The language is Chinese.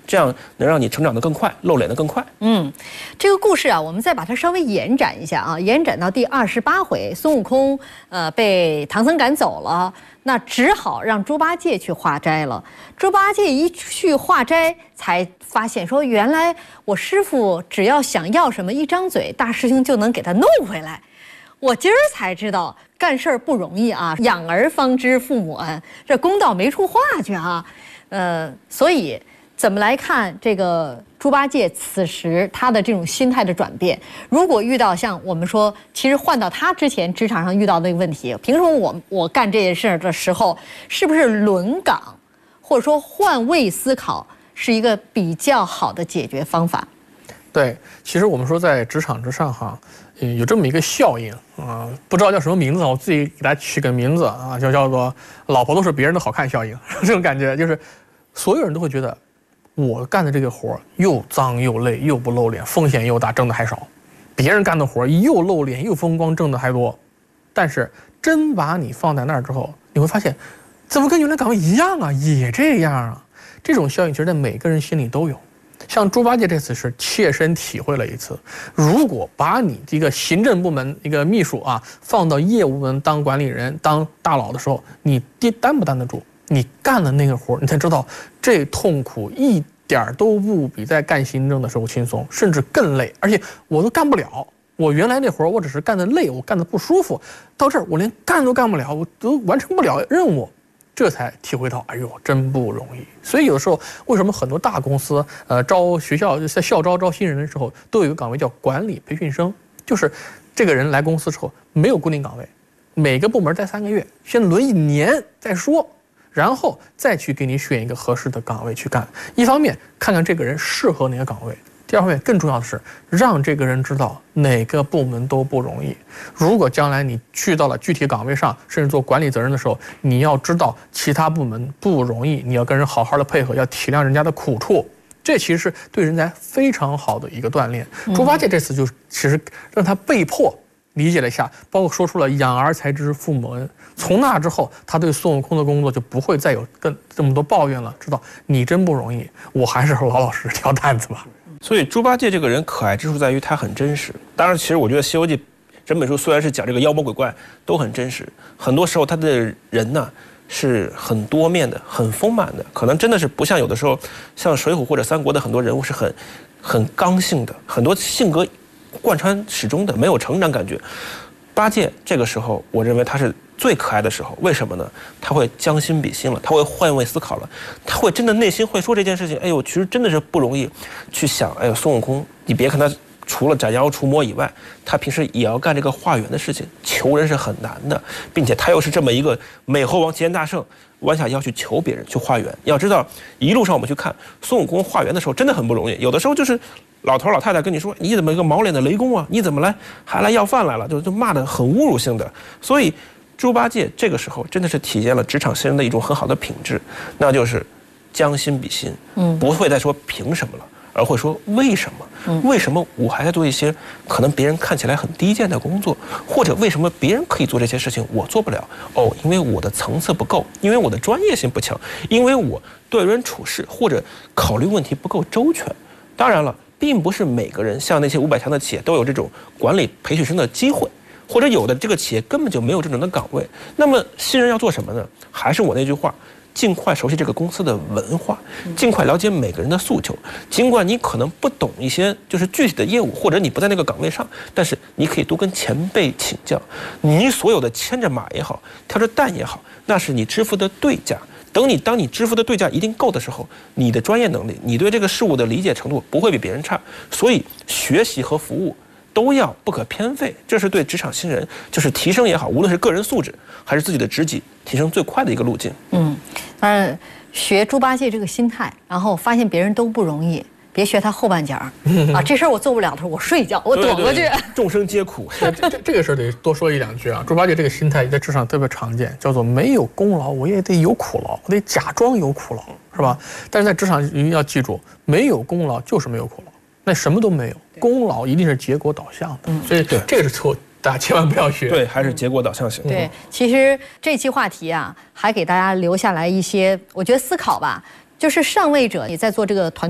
这样能让你成长得更快，露脸得更快。 这个故事啊，我们再把它稍微延展一下啊，延展到第28回，孙悟空被唐僧赶走了，那只好让猪八戒去化斋了。猪八戒一去化斋，才发现说，原来我师父只要想要什么，一张嘴，大师兄就能给他弄回来。我今儿才知道干事儿不容易啊，养儿方知父母恩，这公道没处话去啊。所以怎么来看这个猪八戒此时他的这种心态的转变？如果遇到像我们说，其实换到他之前职场上遇到的一个问题，凭什么我干这件事的时候，是不是轮岗或者说换位思考是一个比较好的解决方法？ 对，其实我们说在职场之上哈，有这么一个效应啊，不知道叫什么名字，我自己给它取个名字啊，叫做"老婆都是别人的好看效应"。这种感觉就是，所有人都会觉得，我干的这个活又脏又累又不露脸，风险又大，挣的还少；别人干的活又露脸又风光，挣的还多。但是真把你放在那儿之后，你会发现，怎么跟原来岗位一样啊，也这样啊。这种效应其实在每个人心里都有。像猪八戒这次是切身体会了一次，如果把你这个行政部门一个秘书啊放到业务部门当管理人当大佬的时候，你担不担得住？你干了那个活，你才知道这痛苦一点都不比在干行政的时候轻松，甚至更累，而且我都干不了。我原来那活我只是干得累，我干得不舒服，到这儿我连干都干不了，我都完成不了任务。这才体会到，哎呦，真不容易。所以有的时候，为什么很多大公司，招学校在校招新人的时候，都有一个岗位叫管理培训生，就是这个人来公司之后没有固定岗位，每个部门待3个月，先轮1年再说，然后再去给你选一个合适的岗位去干。一方面看看这个人适合哪个岗位。第二方面，更重要的是让这个人知道哪个部门都不容易。如果将来你去到了具体岗位上，甚至做管理责任的时候，你要知道其他部门不容易，你要跟人好好的配合，要体谅人家的苦处。这其实是对人才非常好的一个锻炼。猪八戒这次就其实让他被迫理解了一下，包括说出了养儿才知父母恩。从那之后，他对孙悟空的工作就不会再有这么多抱怨了，知道你真不容易，我还是老老实实挑担子吧。 所以猪八戒这个人可爱之处在于他很真实。当然，其实我觉得《西游记》整本书虽然是讲这个妖魔鬼怪都很真实，很多时候他的人呢是很多面的、很丰满的，可能真的是不像有的时候像《水浒》或者三国的很多人物是很刚性的，很多性格贯穿始终的，没有成长感觉。八戒这个时候，我认为他是最可爱的时候，为什么呢？他会将心比心了，他会换位思考了，他会真的内心会说这件事情。哎呦，其实真的是不容易去想。哎呦，孙悟空，你别看他除了斩妖除魔以外，他平时也要干这个化缘的事情，求人是很难的，并且他又是这么一个美猴王齐天大圣，弯下腰去求别人去化缘。要知道，一路上我们去看孙悟空化缘的时候，真的很不容易，有的时候就是老头老太太跟你说，你怎么一个毛脸的雷公啊？你怎么还来要饭来了？就骂得很侮辱性的。所以猪八戒这个时候真的是体现了职场新人的一种很好的品质，那就是将心比心，不会再说凭什么了，而会说为什么？为什么我还在做一些可能别人看起来很低贱的工作，或者为什么别人可以做这些事情我做不了？哦，因为我的层次不够，因为我的专业性不强，因为我对人处事或者考虑问题不够周全。当然了，并不是每个人像那些500强的企业都有这种管理培训生的机会，或者有的这个企业根本就没有这种的岗位。那么新人要做什么呢？还是我那句话，尽快熟悉这个公司的文化，尽快了解每个人的诉求。尽管你可能不懂一些就是具体的业务，或者你不在那个岗位上，但是你可以多跟前辈请教。你所有的牵着马也好，挑着担也好，那是你支付的对价。当你支付的对价一定够的时候，你的专业能力，你对这个事物的理解程度不会比别人差。所以学习和服务都要不可偏废，这是对职场新人就是提升也好，无论是个人素质还是自己的职级提升最快的一个路径。 当然学猪八戒这个心态，然后发现别人都不容易，别学他后半截儿啊，这事儿我做不了的时候我睡觉，我躲过去。 众生皆苦。 这个事儿得多说1-2句啊。猪八戒这个心态在职场特别常见，叫做没有功劳我也得有苦劳，我得假装有苦劳，是吧？但是在职场一定要记住，没有功劳就是没有苦劳，那什么都没有，功劳一定是结果导向的。所以这个是错，大家千万不要学。 对，还是结果导向型。 对，其实这期话题啊，还给大家留下来一些我觉得思考吧，就是上位者你在做这个团